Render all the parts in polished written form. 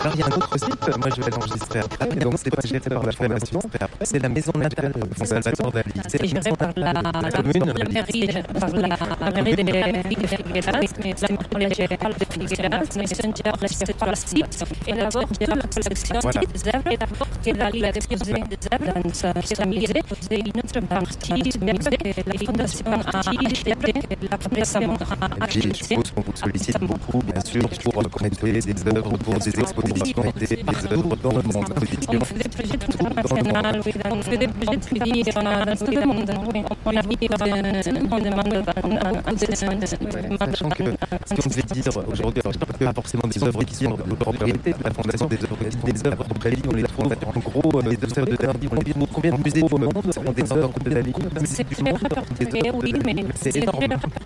Alors, il y a un autre site, moi je vais l'enregistrer après, mais donc c'est pas géré par la Fondation, après c'est la maison natale de Salvatore Dali. C'est géré par la commune, la mairie, par la mairie de Figueras, mais la mairie générale de Figueras, mais c'est par la site, et d'abord toute la collection des œuvres, et d'abord que Dali a déposé des œuvres dans ce musée, et une autre partie du musée que la Fondation a acheté, la Fondation a acheté. Je suppose qu'on vous sollicite beaucoup, bien sûr, pour connaître des œuvres, pour des expositions et des œuvres dans le monde. On fait des projets internationaux, oui, on fait des projets dans tout le monde. On a vu on demande sachant que ce qu'on devait dire aujourd'hui, alors je ne parle pas forcément des œuvres qui sont de propriété de la Fondation, des œuvres de Dali, on les trouve en gros, les œuvres de Dali, on les trouve combien de musées au monde ont des œuvres de Dali? C'est très répertorié, oui, mais c'est énorme.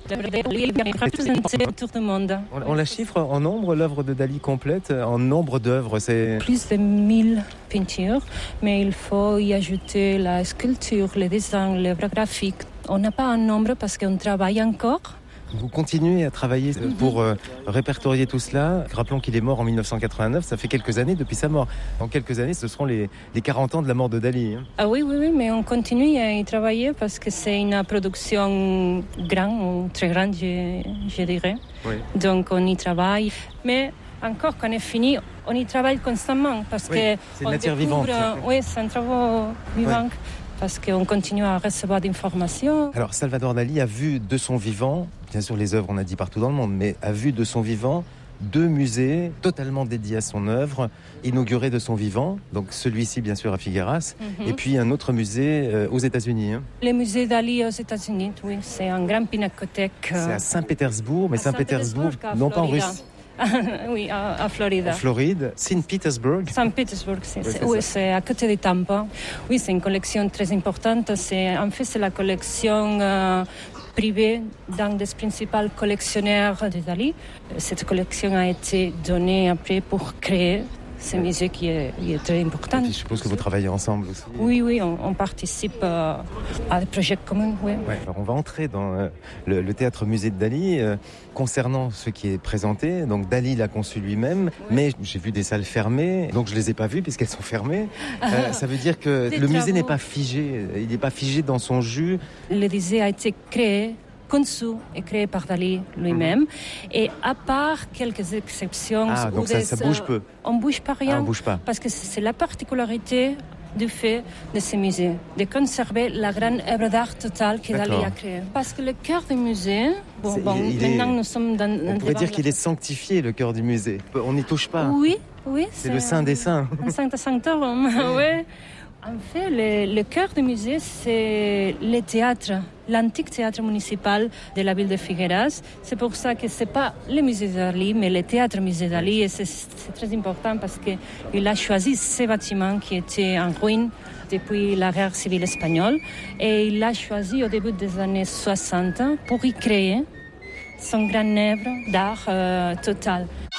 Il est représenté autour du monde. On la chiffre en nombre, l'œuvre de Dali complète, en nombre d'œuvres, c'est... Plus de 1000 peintures, mais il faut y ajouter la sculpture, le dessin, l'œuvre graphique. On n'a pas un nombre parce qu'on travaille encore. Vous continuez à travailler pour répertorier tout cela. Rappelons qu'il est mort en 1989, ça fait quelques années depuis sa mort. Dans quelques années, ce seront les 40 ans de la mort de Dali. Ah oui, mais on continue à y travailler parce que c'est une production grande, ou très grande, je dirais. Oui. Donc on y travaille. Mais encore, quand on est fini, on y travaille constamment parce que c'est une matière vivante. Oui, c'est un travail vivant. Ouais. Parce qu'on continue à recevoir des informations. Alors, Salvador Dali a vu de son vivant, bien sûr les œuvres on a dit partout dans le monde, mais a vu de son vivant 2 musées totalement dédiés à son œuvre, inaugurés de son vivant, donc celui-ci bien sûr à Figueras, et puis un autre musée aux États-Unis. Le musée Dali aux États-Unis, oui, c'est un grand pinacothèque. C'est à Saint-Pétersbourg, mais Saint-Pétersbourg, non pas en Russie. Oui, à Floride. En Floride, Saint-Pétersbourg. Saint-Pétersbourg, c'est à côté de Tampa. Oui, c'est une collection très importante. C'est la collection privée d'un des principaux collectionneurs de Dali. Cette collection a été donnée après pour créer ce musée qui est très important. Et je suppose que vous travaillez ensemble aussi. Oui, on participe à des projets communs. Oui. Ouais, alors on va entrer dans le théâtre musée de Dali. Concernant ce qui est présenté, donc Dali l'a conçu lui-même, mais j'ai vu des salles fermées, donc je les ai pas vues puisqu'elles sont fermées. Ça veut dire que le musée n'est pas figé, il n'est pas figé dans son jus. Le musée a été conçu et créé par Dali lui-même, et à part quelques exceptions, donc ça bouge peu. On bouge pas rien, on bouge pas. Parce que c'est la particularité du fait de ce musée, de conserver la grande œuvre d'art totale que Dali a créée. Parce que le cœur du musée, maintenant nous sommes dans... On pourrait dire qu'il est sanctifié, le cœur du musée. On n'y touche pas. Oui. C'est le saint des saints. Un saint sanctorum, oui. En fait, le cœur du musée, c'est le théâtre, l'antique théâtre municipal de la ville de Figueras. C'est pour ça que ce n'est pas le musée Dali, mais le théâtre musée Dali. Et c'est très important parce qu'il a choisi ces bâtiments qui étaient en ruine depuis la guerre civile espagnole. Et il l'a choisi au début des années 60 pour y créer son grand œuvre d'art total.